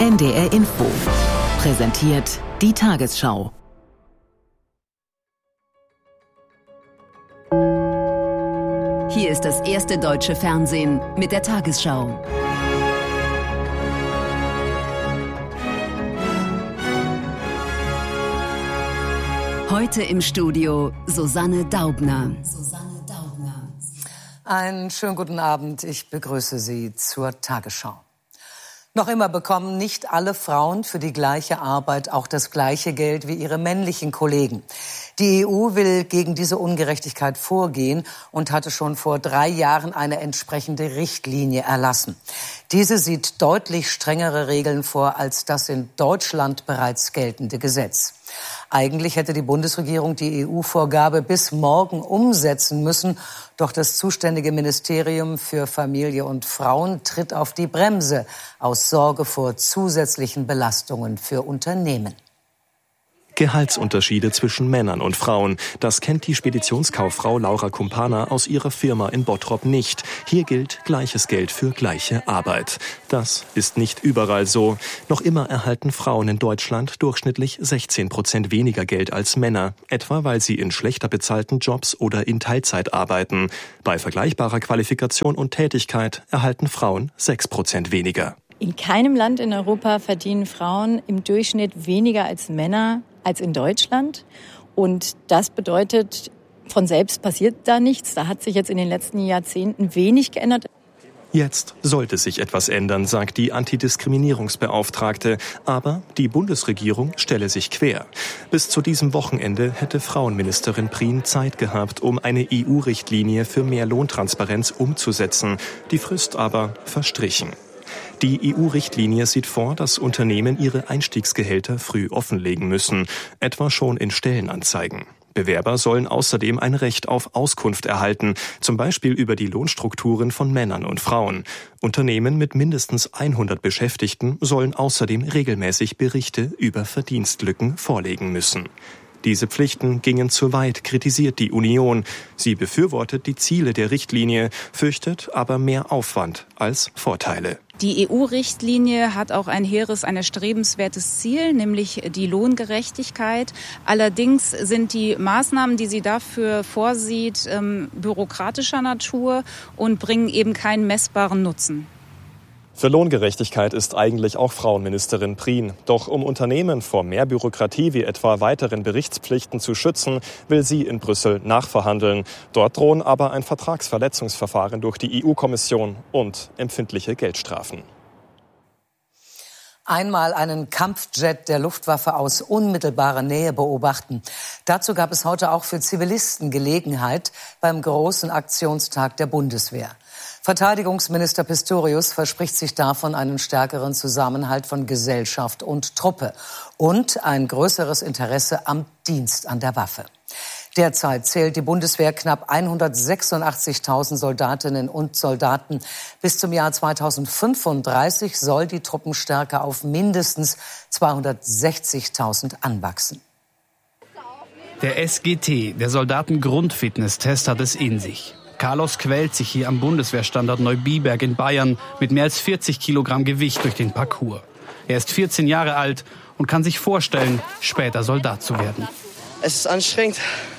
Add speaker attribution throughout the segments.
Speaker 1: NDR Info. Präsentiert die Tagesschau.
Speaker 2: Hier ist das erste deutsche Fernsehen mit der Tagesschau. Heute im Studio Susanne Daubner.
Speaker 3: Einen schönen guten Abend. Ich begrüße Sie zur Tagesschau. Noch immer bekommen nicht alle Frauen für die gleiche Arbeit auch das gleiche Geld wie ihre männlichen Kollegen. Die EU will gegen diese Ungerechtigkeit vorgehen und hatte schon vor 3 Jahren eine entsprechende Richtlinie erlassen. Diese sieht deutlich strengere Regeln vor als das in Deutschland bereits geltende Gesetz. Eigentlich hätte die Bundesregierung die EU-Vorgabe bis morgen umsetzen müssen. Doch das zuständige Ministerium für Familie und Frauen tritt auf die Bremse aus Sorge vor zusätzlichen Belastungen für Unternehmen.
Speaker 4: Gehaltsunterschiede zwischen Männern und Frauen. Das kennt die Speditionskauffrau Laura Kumpana aus ihrer Firma in Bottrop nicht. Hier gilt gleiches Geld für gleiche Arbeit. Das ist nicht überall so. Noch immer erhalten Frauen in Deutschland durchschnittlich 16% weniger Geld als Männer. Etwa weil sie in schlechter bezahlten Jobs oder in Teilzeit arbeiten. Bei vergleichbarer Qualifikation und Tätigkeit erhalten Frauen 6% weniger.
Speaker 5: In keinem Land in Europa verdienen Frauen im Durchschnitt weniger als Männer als in Deutschland. Und das bedeutet, von selbst passiert da nichts. Da hat sich jetzt in den letzten Jahrzehnten wenig geändert.
Speaker 4: Jetzt sollte sich etwas ändern, sagt die Antidiskriminierungsbeauftragte. Aber die Bundesregierung stelle sich quer. Bis zu diesem Wochenende hätte Frauenministerin Prien Zeit gehabt, um eine EU-Richtlinie für mehr Lohntransparenz umzusetzen. Die Frist aber verstrichen. Die EU-Richtlinie sieht vor, dass Unternehmen ihre Einstiegsgehälter früh offenlegen müssen, etwa schon in Stellenanzeigen. Bewerber sollen außerdem ein Recht auf Auskunft erhalten, zum Beispiel über die Lohnstrukturen von Männern und Frauen. Unternehmen mit mindestens 100 Beschäftigten sollen außerdem regelmäßig Berichte über Verdienstlücken vorlegen müssen. Diese Pflichten gingen zu weit, kritisiert die Union. Sie befürwortet die Ziele der Richtlinie, fürchtet aber mehr Aufwand als Vorteile.
Speaker 6: Die EU-Richtlinie hat auch ein hehres, ein erstrebenswertes Ziel, nämlich die Lohngerechtigkeit. Allerdings sind die Maßnahmen, die sie dafür vorsieht, bürokratischer Natur und bringen eben keinen messbaren Nutzen.
Speaker 4: Für Lohngerechtigkeit ist eigentlich auch Frauenministerin Prien. Doch um Unternehmen vor mehr Bürokratie wie etwa weiteren Berichtspflichten zu schützen, will sie in Brüssel nachverhandeln. Dort drohen aber ein Vertragsverletzungsverfahren durch die EU-Kommission und empfindliche Geldstrafen.
Speaker 3: Einmal einen Kampfjet der Luftwaffe aus unmittelbarer Nähe beobachten. Dazu gab es heute auch für Zivilisten Gelegenheit beim großen Aktionstag der Bundeswehr. Verteidigungsminister Pistorius verspricht sich davon einen stärkeren Zusammenhalt von Gesellschaft und Truppe und ein größeres Interesse am Dienst an der Waffe. Derzeit zählt die Bundeswehr knapp 186.000 Soldatinnen und Soldaten. Bis zum Jahr 2035 soll die Truppenstärke auf mindestens 260.000 anwachsen.
Speaker 7: Der SGT, der Soldatengrundfitnesstest, hat es in sich. Carlos quält sich hier am Bundeswehrstandort Neubiberg in Bayern mit mehr als 40 Kilogramm Gewicht durch den Parcours. Er ist 14 Jahre alt und kann sich vorstellen, später Soldat zu werden.
Speaker 8: Es ist anstrengend.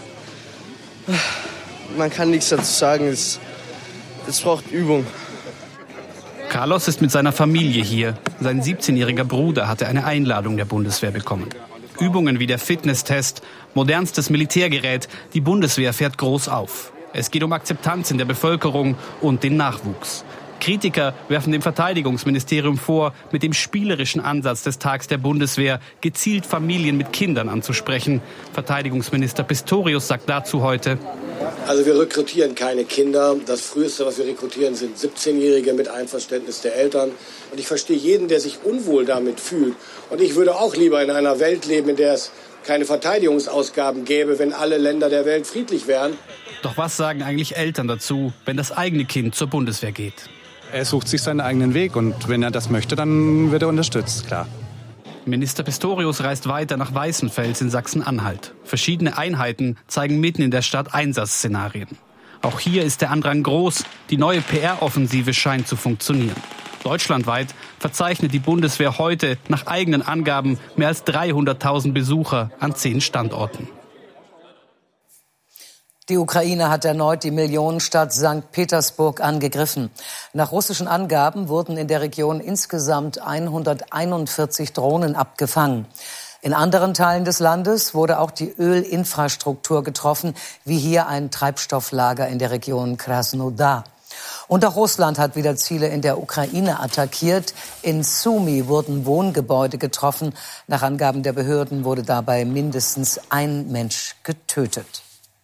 Speaker 8: Man kann nichts dazu sagen. Es braucht Übung.
Speaker 7: Carlos ist mit seiner Familie hier. Sein 17-jähriger Bruder hatte eine Einladung der Bundeswehr bekommen. Übungen wie der Fitnesstest, modernstes Militärgerät, die Bundeswehr fährt groß auf. Es geht um Akzeptanz in der Bevölkerung und den Nachwuchs. Kritiker werfen dem Verteidigungsministerium vor, mit dem spielerischen Ansatz des Tags der Bundeswehr gezielt Familien mit Kindern anzusprechen. Verteidigungsminister Pistorius sagt dazu heute:
Speaker 9: Also wir rekrutieren keine Kinder. Das Früheste, was wir rekrutieren, sind 17-Jährige mit Einverständnis der Eltern. Und ich verstehe jeden, der sich unwohl damit fühlt. Und ich würde auch lieber in einer Welt leben, in der es keine Verteidigungsausgaben gäbe, wenn alle Länder der Welt friedlich wären.
Speaker 7: Doch was sagen eigentlich Eltern dazu, wenn das eigene Kind zur Bundeswehr geht?
Speaker 10: Er sucht sich seinen eigenen Weg und wenn er das möchte, dann wird er unterstützt, klar.
Speaker 7: Minister Pistorius reist weiter nach Weißenfels in Sachsen-Anhalt. Verschiedene Einheiten zeigen mitten in der Stadt Einsatzszenarien. Auch hier ist der Andrang groß. Die neue PR-Offensive scheint zu funktionieren. Deutschlandweit verzeichnet die Bundeswehr heute nach eigenen Angaben mehr als 300.000 Besucher an 10 Standorten.
Speaker 3: Die Ukraine hat erneut die Millionenstadt St. Petersburg angegriffen. Nach russischen Angaben wurden in der Region insgesamt 141 Drohnen abgefangen. In anderen Teilen des Landes wurde auch die Ölinfrastruktur getroffen, wie hier ein Treibstofflager in der Region Krasnodar. Und auch Russland hat wieder Ziele in der Ukraine attackiert. In Sumy wurden Wohngebäude getroffen. Nach Angaben der Behörden wurde dabei mindestens ein Mensch getötet.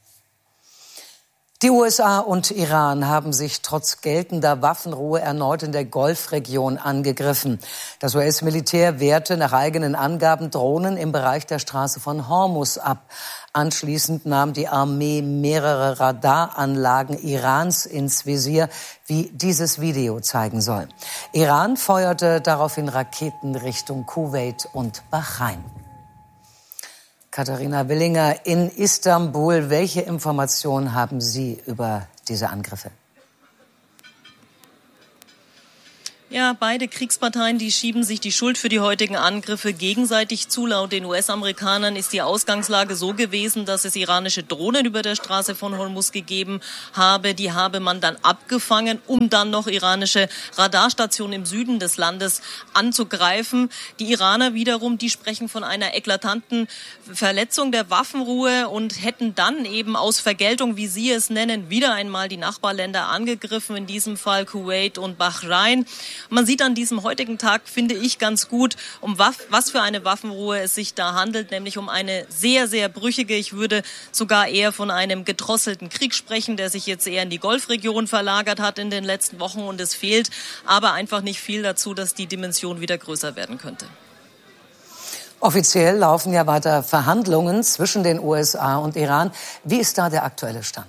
Speaker 3: Die USA und Iran haben sich trotz geltender Waffenruhe erneut in der Golfregion angegriffen. Das US-Militär wehrte nach eigenen Angaben Drohnen im Bereich der Straße von Hormuz ab. Anschließend nahm die Armee mehrere Radaranlagen Irans ins Visier, wie dieses Video zeigen soll. Iran feuerte daraufhin Raketen Richtung Kuwait und Bahrain. Katharina Willinger in Istanbul. Welche Informationen haben Sie über diese Angriffe?
Speaker 11: Ja, beide Kriegsparteien, die schieben sich die Schuld für die heutigen Angriffe gegenseitig zu. Laut den US-Amerikanern ist die Ausgangslage so gewesen, dass es iranische Drohnen über der Straße von Hormuz gegeben habe. Die habe man dann abgefangen, um dann noch iranische Radarstationen im Süden des Landes anzugreifen. Die Iraner wiederum, die sprechen von einer eklatanten Verletzung der Waffenruhe und hätten dann eben aus Vergeltung, wie sie es nennen, wieder einmal die Nachbarländer angegriffen, in diesem Fall Kuwait und Bahrain. Man sieht an diesem heutigen Tag, finde ich, ganz gut, um was für eine Waffenruhe es sich da handelt, nämlich um eine sehr, sehr brüchige, ich würde sogar eher von einem gedrosselten Krieg sprechen, der sich jetzt eher in die Golfregion verlagert hat in den letzten Wochen, und es fehlt aber einfach nicht viel dazu, dass die Dimension wieder größer werden könnte.
Speaker 3: Offiziell laufen ja weiter Verhandlungen zwischen den USA und Iran. Wie ist da der aktuelle Stand?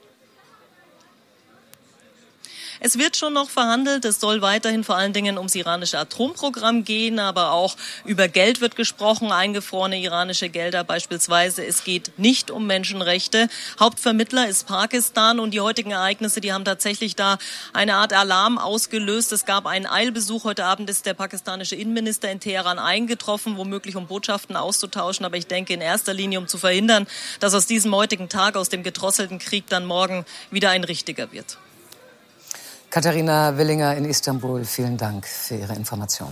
Speaker 11: Es wird schon noch verhandelt. Es soll weiterhin vor allen Dingen ums iranische Atomprogramm gehen, aber auch über Geld wird gesprochen, eingefrorene iranische Gelder beispielsweise. Es geht nicht um Menschenrechte. Hauptvermittler ist Pakistan, und die heutigen Ereignisse, die haben tatsächlich da eine Art Alarm ausgelöst. Es gab einen Eilbesuch. Heute Abend ist der pakistanische Innenminister in Teheran eingetroffen, womöglich um Botschaften auszutauschen. Aber ich denke in erster Linie, um zu verhindern, dass aus diesem heutigen Tag, aus dem gedrosselten Krieg, dann morgen wieder ein richtiger wird.
Speaker 3: Katharina Willinger in Istanbul, vielen Dank für Ihre Information.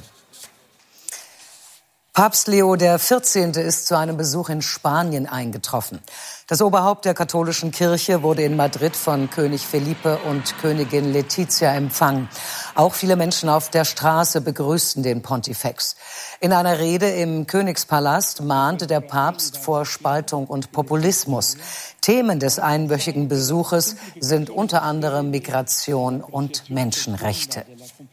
Speaker 3: Papst Leo XIV. Ist zu einem Besuch in Spanien eingetroffen. Das Oberhaupt der katholischen Kirche wurde in Madrid von König Felipe und Königin Letizia empfangen. Auch viele Menschen auf der Straße begrüßten den Pontifex. In einer Rede im Königspalast mahnte der Papst vor Spaltung und Populismus. Themen des einwöchigen Besuches sind unter anderem Migration und Menschenrechte.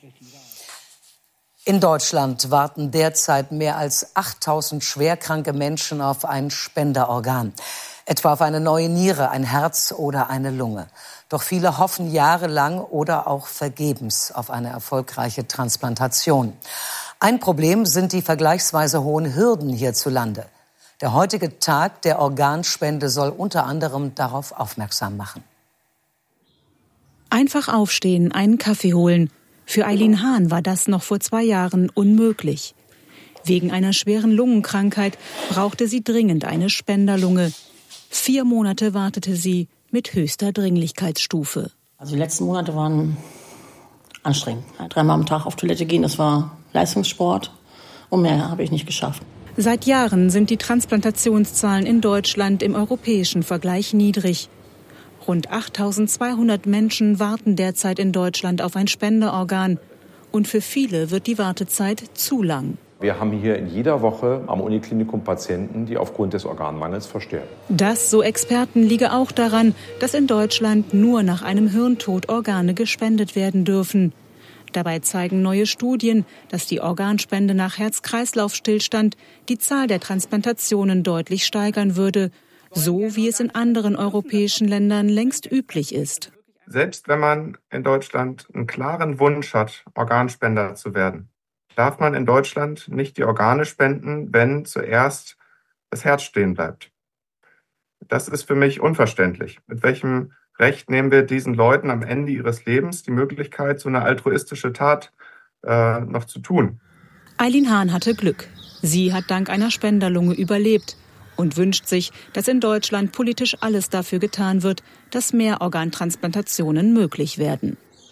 Speaker 3: In Deutschland warten derzeit mehr als 8.000 schwerkranke Menschen auf ein Spenderorgan. Etwa auf eine neue Niere, ein Herz oder eine Lunge. Doch viele hoffen jahrelang oder auch vergebens auf eine erfolgreiche Transplantation. Ein Problem sind die vergleichsweise hohen Hürden hierzulande. Der heutige Tag der Organspende soll unter anderem darauf aufmerksam machen.
Speaker 12: Einfach aufstehen, einen Kaffee holen. Für Eileen Hahn war das noch vor 2 Jahren unmöglich. Wegen einer schweren Lungenkrankheit brauchte sie dringend eine Spenderlunge. 4 Monate wartete sie mit höchster Dringlichkeitsstufe.
Speaker 13: Also die letzten Monate waren anstrengend. 3-mal am Tag auf Toilette gehen, das war Leistungssport. Und mehr habe ich nicht geschafft.
Speaker 12: Seit Jahren sind die Transplantationszahlen in Deutschland im europäischen Vergleich niedrig. Rund 8.200 Menschen warten derzeit in Deutschland auf ein Spenderorgan. Und für viele wird die Wartezeit zu lang.
Speaker 14: Wir haben hier in jeder Woche am Uniklinikum Patienten, die aufgrund des Organmangels versterben.
Speaker 12: Das, so Experten, liege auch daran, dass in Deutschland nur nach einem Hirntod Organe gespendet werden dürfen. Dabei zeigen neue Studien, dass die Organspende nach Herz-Kreislauf-Stillstand die Zahl der Transplantationen deutlich steigern würde, so wie es in anderen europäischen Ländern längst üblich ist.
Speaker 15: Selbst wenn man in Deutschland einen klaren Wunsch hat, Organspender zu werden, darf man in Deutschland nicht die Organe spenden, wenn zuerst das Herz stehen bleibt. Das ist für mich unverständlich. Mit welchem Recht nehmen wir diesen Leuten am Ende ihres Lebens die Möglichkeit, so eine altruistische Tat noch zu tun.
Speaker 12: Eileen Hahn hatte Glück. Sie hat dank einer Spenderlunge überlebt und wünscht sich, dass in Deutschland politisch alles dafür getan wird, dass mehr Organtransplantationen möglich werden.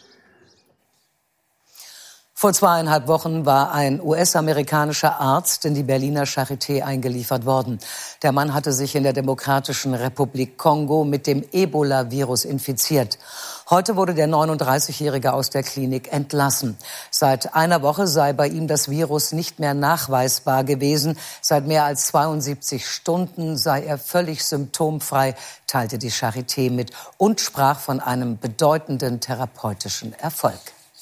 Speaker 3: Vor 2,5 Wochen war ein US-amerikanischer Arzt in die Berliner Charité eingeliefert worden. Der Mann hatte sich in der Demokratischen Republik Kongo mit dem Ebola-Virus infiziert. Heute wurde der 39-Jährige aus der Klinik entlassen. Seit einer Woche sei bei ihm das Virus nicht mehr nachweisbar gewesen. Seit mehr als 72 Stunden sei er völlig symptomfrei, teilte die Charité mit und sprach von einem bedeutenden therapeutischen Erfolg.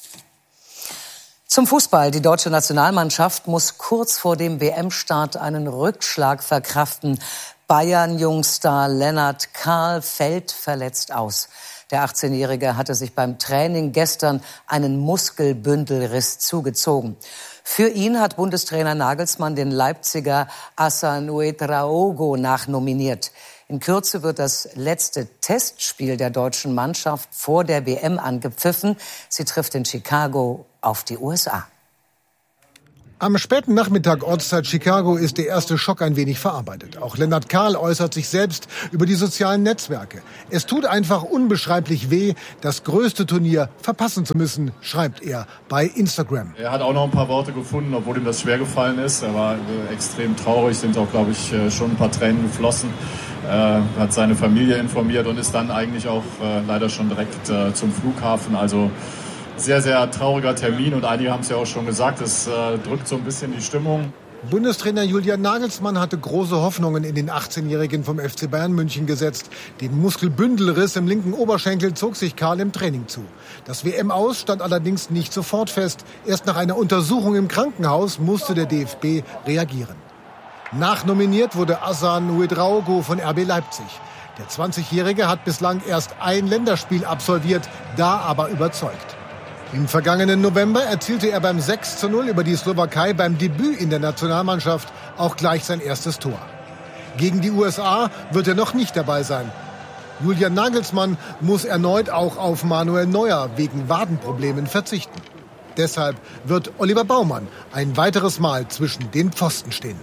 Speaker 3: Zum Fußball. Die deutsche Nationalmannschaft muss kurz vor dem WM-Start einen Rückschlag verkraften. Bayern-Jungstar Lennart Kahl fällt verletzt aus. Der 18-Jährige hatte sich beim Training gestern einen Muskelbündelriss zugezogen. Für ihn hat Bundestrainer Nagelsmann den Leipziger Hassan Ouedraogo nachnominiert. In Kürze wird das letzte Testspiel der deutschen Mannschaft vor der WM angepfiffen. Sie trifft in Chicago auf die USA.
Speaker 16: Am späten Nachmittag Ortszeit Chicago ist der erste Schock ein wenig verarbeitet. Auch Lennart Kahl äußert sich selbst über die sozialen Netzwerke. Es tut einfach unbeschreiblich weh, das größte Turnier verpassen zu müssen, schreibt er bei Instagram.
Speaker 17: Er hat auch noch ein paar Worte gefunden, obwohl ihm das schwer gefallen ist. Er war extrem traurig, sind auch, glaube ich, schon ein paar Tränen geflossen. Hat seine Familie informiert und ist dann eigentlich auch leider schon direkt zum Flughafen. Also sehr, sehr trauriger Termin und einige haben es ja auch schon gesagt, es drückt so ein bisschen die Stimmung.
Speaker 16: Bundestrainer Julian Nagelsmann hatte große Hoffnungen in den 18-Jährigen vom FC Bayern München gesetzt. Den Muskelbündelriss im linken Oberschenkel zog sich Kahl im Training zu. Das WM-Aus stand allerdings nicht sofort fest. Erst nach einer Untersuchung im Krankenhaus musste der DFB reagieren. Nachnominiert wurde Hassan Ouedraogo von RB Leipzig. Der 20-Jährige hat bislang erst ein Länderspiel absolviert, da aber überzeugt. Im vergangenen November erzielte er beim 6:0 über die Slowakei beim Debüt in der Nationalmannschaft auch gleich sein erstes Tor. Gegen die USA wird er noch nicht dabei sein. Julian Nagelsmann muss erneut auch auf Manuel Neuer wegen Wadenproblemen verzichten. Deshalb wird Oliver Baumann ein weiteres Mal zwischen den Pfosten stehen.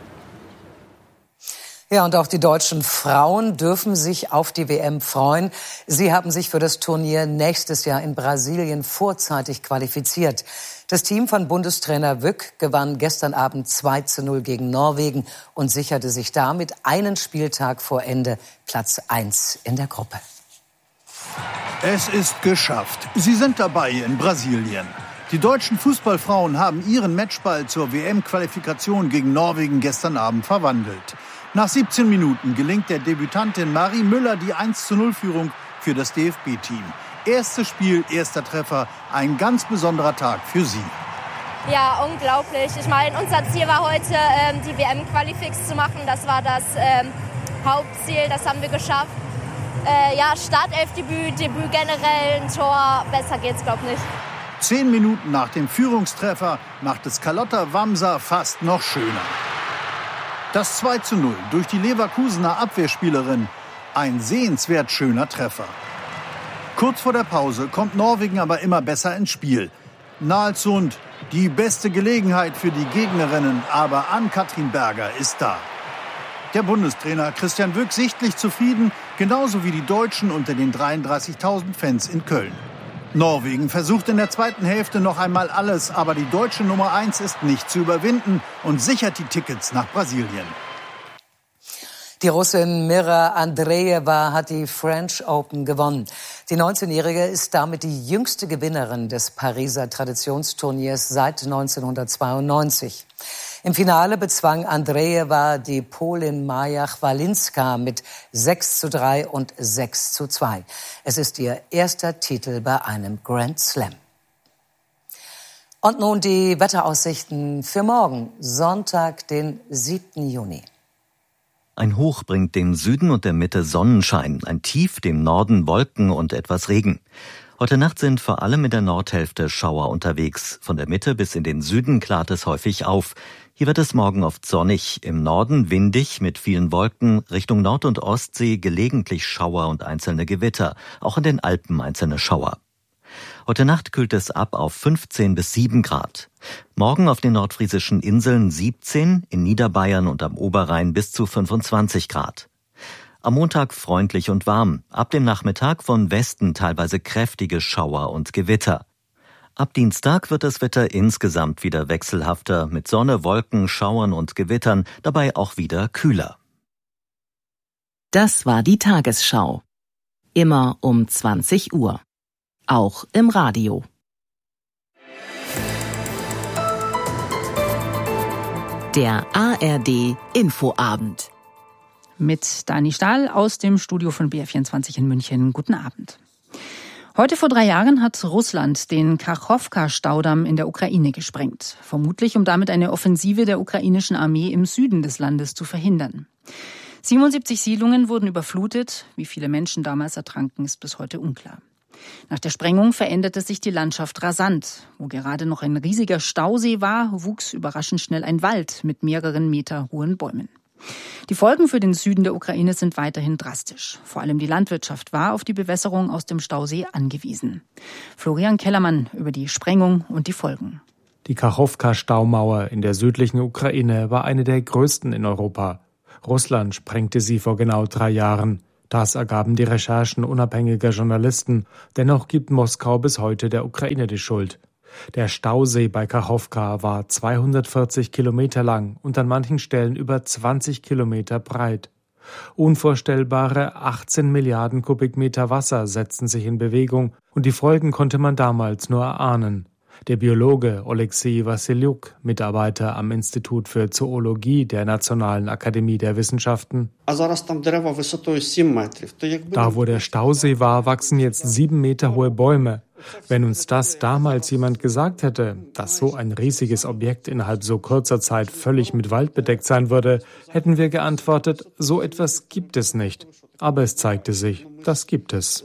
Speaker 3: Ja, und auch die deutschen Frauen dürfen sich auf die WM freuen. Sie haben sich für das Turnier nächstes Jahr in Brasilien vorzeitig qualifiziert. Das Team von Bundestrainer Wück gewann gestern Abend 2:0 gegen Norwegen und sicherte sich damit einen Spieltag vor Ende Platz 1 in der Gruppe.
Speaker 18: Es ist geschafft. Sie sind dabei in Brasilien. Die deutschen Fußballfrauen haben ihren Matchball zur WM-Qualifikation gegen Norwegen gestern Abend verwandelt. Nach 17 Minuten gelingt der Debütantin Marie Müller die 1:0-Führung für das DFB-Team. Erstes Spiel, erster Treffer, ein ganz besonderer Tag für sie.
Speaker 19: Ja, unglaublich. Ich meine, unser Ziel war heute, die WM-Qualifix zu machen. Das war das Hauptziel, das haben wir geschafft. Startelfdebüt, Debüt generell, ein Tor, besser geht's, glaube ich, nicht.
Speaker 18: 10 Minuten nach dem Führungstreffer macht es Carlotta Wamser fast noch schöner. Das 2:0 durch die Leverkusener Abwehrspielerin. Ein sehenswert schöner Treffer. Kurz vor der Pause kommt Norwegen aber immer besser ins Spiel. Nalsund, die beste Gelegenheit für die Gegnerinnen, aber Ann-Kathrin Berger ist da. Der Bundestrainer Christian Wück sichtlich zufrieden, genauso wie die Deutschen unter den 33.000 Fans in Köln. Norwegen versucht in der zweiten Hälfte noch einmal alles, aber die deutsche Nummer 1 ist nicht zu überwinden und sichert die Tickets nach Brasilien.
Speaker 3: Die Russin Mira Andreeva hat die French Open gewonnen. Die 19-Jährige ist damit die jüngste Gewinnerin des Pariser Traditionsturniers seit 1992. Im Finale bezwang Andreeva die Polin Maja Chwalinska mit 6:3 und 6:2. Es ist ihr erster Titel bei einem Grand Slam. Und nun die Wetteraussichten für morgen, Sonntag, den 7. Juni.
Speaker 20: Ein Hoch bringt dem Süden und der Mitte Sonnenschein, ein Tief dem Norden Wolken und etwas Regen. Heute Nacht sind vor allem in der Nordhälfte Schauer unterwegs. Von der Mitte bis in den Süden klart es häufig auf. Hier wird es morgen oft sonnig, im Norden windig mit vielen Wolken, Richtung Nord- und Ostsee gelegentlich Schauer und einzelne Gewitter, auch in den Alpen einzelne Schauer. Heute Nacht kühlt es ab auf 15 bis 7 Grad. Morgen auf den nordfriesischen Inseln 17, in Niederbayern und am Oberrhein bis zu 25 Grad. Am Montag freundlich und warm. Ab dem Nachmittag von Westen teilweise kräftige Schauer und Gewitter. Ab Dienstag wird das Wetter insgesamt wieder wechselhafter, mit Sonne, Wolken, Schauern und Gewittern, dabei auch wieder kühler.
Speaker 1: Das war die Tagesschau. Immer um 20 Uhr. Auch im Radio. Der ARD Infoabend.
Speaker 21: Mit Dani Stahl aus dem Studio von BR24 in München. Guten Abend. Heute vor 3 Jahren hat Russland den Kachowka-Staudamm in der Ukraine gesprengt. Vermutlich, um damit eine Offensive der ukrainischen Armee im Süden des Landes zu verhindern. 77 Siedlungen wurden überflutet. Wie viele Menschen damals ertranken, ist bis heute unklar. Nach der Sprengung veränderte sich die Landschaft rasant. Wo gerade noch ein riesiger Stausee war, wuchs überraschend schnell ein Wald mit mehreren Meter hohen Bäumen. Die Folgen für den Süden der Ukraine sind weiterhin drastisch. Vor allem die Landwirtschaft war auf die Bewässerung aus dem Stausee angewiesen. Florian Kellermann über die Sprengung und die Folgen.
Speaker 22: Die Kachowka-Staumauer in der südlichen Ukraine war eine der größten in Europa. Russland sprengte sie vor genau 3 Jahren. Das ergaben die Recherchen unabhängiger Journalisten. Dennoch gibt Moskau bis heute der Ukraine die Schuld. Der Stausee bei Kachowka war 240 Kilometer lang und an manchen Stellen über 20 Kilometer breit. Unvorstellbare 18 Milliarden Kubikmeter Wasser setzten sich in Bewegung und die Folgen konnte man damals nur erahnen. Der Biologe Oleksiy Wassilyuk, Mitarbeiter am Institut für Zoologie der Nationalen Akademie der Wissenschaften: Da, wo der Stausee war, wachsen jetzt 7 Meter hohe Bäume. Wenn uns das damals jemand gesagt hätte, dass so ein riesiges Objekt innerhalb so kurzer Zeit völlig mit Wald bedeckt sein würde, hätten wir geantwortet, so etwas gibt es nicht. Aber es zeigte sich, das gibt es.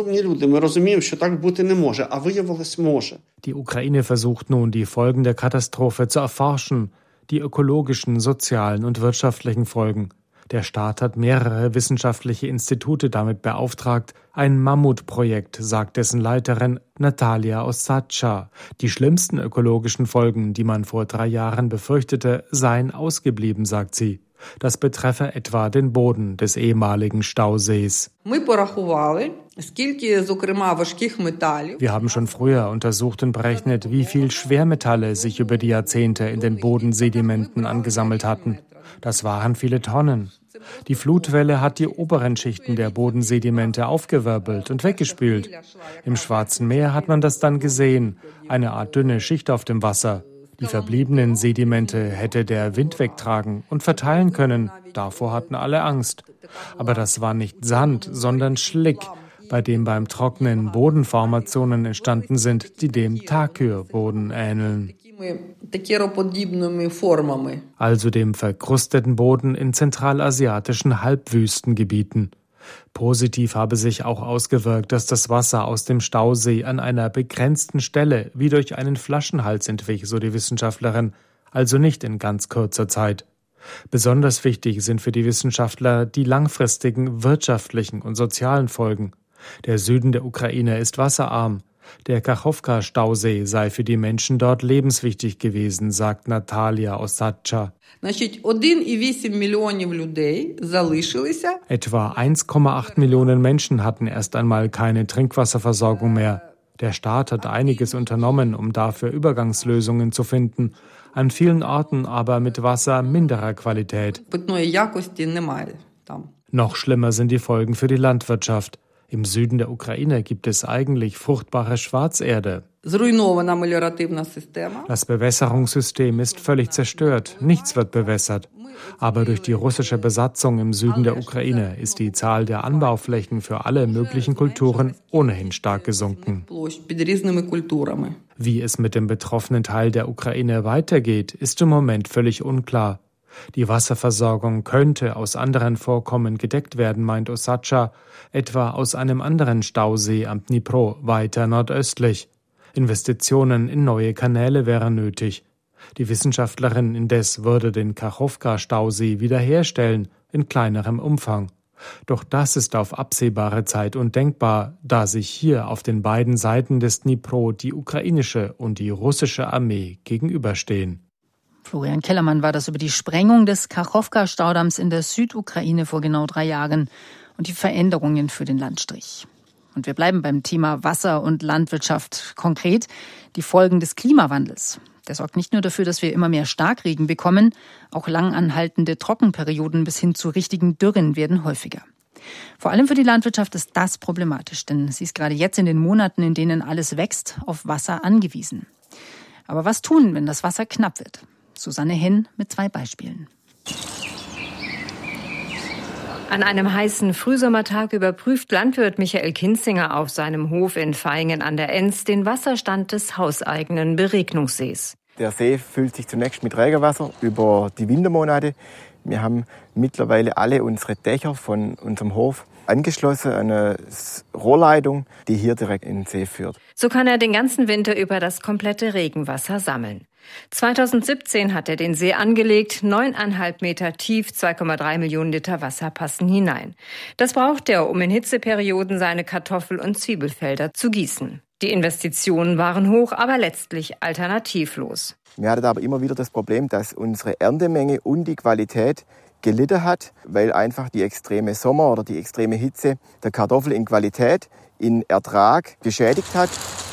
Speaker 22: Die Ukraine versucht nun, die Folgen der Katastrophe zu erforschen, die ökologischen, sozialen und wirtschaftlichen Folgen. Der Staat hat mehrere wissenschaftliche Institute damit beauftragt. Ein Mammutprojekt, sagt dessen Leiterin Natalia Osatscha. Die schlimmsten ökologischen Folgen, die man vor 3 Jahren befürchtete, seien ausgeblieben, sagt sie. Das betreffe etwa den Boden des ehemaligen Stausees. Wir haben schon früher untersucht und berechnet, wie viel Schwermetalle sich über die Jahrzehnte in den Bodensedimenten angesammelt hatten. Das waren viele Tonnen. Die Flutwelle hat die oberen Schichten der Bodensedimente aufgewirbelt und weggespült. Im Schwarzen Meer hat man das dann gesehen, eine Art dünne Schicht auf dem Wasser. Die verbliebenen Sedimente hätte der Wind wegtragen und verteilen können. Davor hatten alle Angst. Aber das war nicht Sand, sondern Schlick, bei dem beim Trocknen Bodenformationen entstanden sind, die dem Takür-Boden ähneln. Also dem verkrusteten Boden in zentralasiatischen Halbwüstengebieten. Positiv habe sich auch ausgewirkt, dass das Wasser aus dem Stausee an einer begrenzten Stelle wie durch einen Flaschenhals entwich, so die Wissenschaftlerin, also nicht in ganz kurzer Zeit. Besonders wichtig sind für die Wissenschaftler die langfristigen wirtschaftlichen und sozialen Folgen. Der Süden der Ukraine ist wasserarm. Der Kachowka-Stausee sei für die Menschen dort lebenswichtig gewesen, sagt Natalia Osatscha. Etwa 1,8 Millionen Menschen hatten erst einmal keine Trinkwasserversorgung mehr. Der Staat hat einiges unternommen, um dafür Übergangslösungen zu finden, an vielen Orten aber mit Wasser minderer Qualität. Noch schlimmer sind die Folgen für die Landwirtschaft. Im Süden der Ukraine gibt es eigentlich fruchtbare Schwarzerde. Das Bewässerungssystem ist völlig zerstört. Nichts wird bewässert. Aber durch die russische Besatzung im Süden der Ukraine ist die Zahl der Anbauflächen für alle möglichen Kulturen ohnehin stark gesunken. Wie es mit dem betroffenen Teil der Ukraine weitergeht, ist im Moment völlig unklar. Die Wasserversorgung könnte aus anderen Vorkommen gedeckt werden, meint Osatscha, etwa aus einem anderen Stausee am Dnipro, weiter nordöstlich. Investitionen in neue Kanäle wären nötig. Die Wissenschaftlerin indes würde den Kachowka-Stausee wiederherstellen, in kleinerem Umfang. Doch das ist auf absehbare Zeit undenkbar, da sich hier auf den beiden Seiten des Dnipro die ukrainische und die russische Armee gegenüberstehen.
Speaker 21: Florian Kellermann war das über die Sprengung des Kachowka-Staudamms in der Südukraine vor genau 3 Jahren und die Veränderungen für den Landstrich. Und wir bleiben beim Thema Wasser und Landwirtschaft. Konkret die Folgen des Klimawandels. Der sorgt nicht nur dafür, dass wir immer mehr Starkregen bekommen, auch langanhaltende Trockenperioden bis hin zu richtigen Dürren werden häufiger. Vor allem für die Landwirtschaft ist das problematisch, denn sie ist gerade jetzt in den Monaten, in denen alles wächst, auf Wasser angewiesen. Aber was tun, wenn das Wasser knapp wird? Susanne Henn mit 2 Beispielen.
Speaker 2: An einem heißen Frühsommertag überprüft Landwirt Michael Kinzinger auf seinem Hof in Vaihingen an der Enz den Wasserstand des hauseigenen Beregnungssees.
Speaker 5: Der See füllt sich zunächst mit Regenwasser über die Wintermonate. Wir haben mittlerweile alle unsere Dächer von unserem Hof angeschlossen an eine Rohrleitung, die hier direkt in den See führt.
Speaker 2: So kann er den ganzen Winter über das komplette Regenwasser sammeln. 2017 hat er den See angelegt, 9,5 Meter tief, 2,3 Millionen Liter Wasser passen hinein. Das braucht er, um in Hitzeperioden seine Kartoffel- und Zwiebelfelder zu gießen. Die Investitionen waren hoch, aber letztlich alternativlos.
Speaker 5: Wir hatten aber immer wieder das Problem, dass unsere Erntemenge und die Qualität gelitten hat, weil einfach die extreme Sommer- oder die extreme Hitze der Kartoffel in Qualität, in Ertrag geschädigt hat.